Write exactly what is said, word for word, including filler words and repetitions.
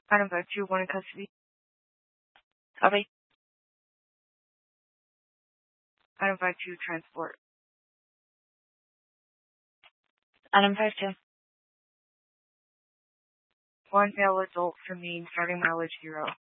Item five two, one in custody. Copy. Item five two, transport. Item five two. One male adult for mean, starting mileage zero.